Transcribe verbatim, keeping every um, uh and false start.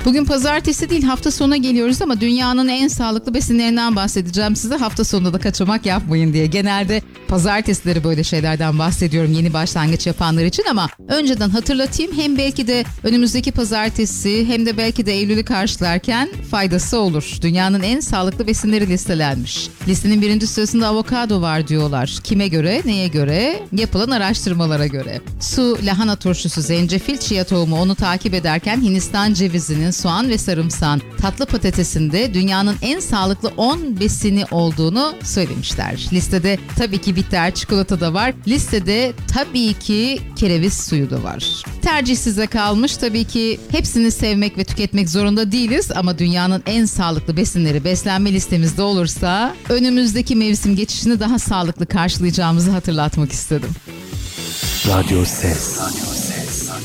Bugün pazartesi değil, hafta sonuna geliyoruz ama dünyanın en sağlıklı besinlerinden bahsedeceğim size. Hafta sonunda da kaçamak yapmayın diye. Genelde pazartesileri böyle şeylerden bahsediyorum yeni başlangıç yapanlar için ama önceden hatırlatayım. Hem belki de önümüzdeki pazartesi hem de belki de Eylül'ü karşılarken faydası olur. Dünyanın en sağlıklı besinleri listelenmiş. Listenin birinci sırasında avokado var diyorlar. Kime göre, neye göre? Yapılan araştırmalara göre. Su, lahana turşusu, zencefil, chia tohumu onu takip ederken Hindistan cevizinin, soğan ve sarımsağın, tatlı patatesinde dünyanın en sağlıklı on besini olduğunu söylemişler. Listede tabii ki bitter çikolata da var. Listede tabii ki kereviz suyu da var. Tercih size kalmış. Tabii ki hepsini sevmek ve tüketmek zorunda değiliz ama dünyanın en sağlıklı besinleri beslenme listemizde olursa önümüzdeki mevsim geçişini daha sağlıklı karşılayacağımızı hatırlatmak istedim. Radyo Ses.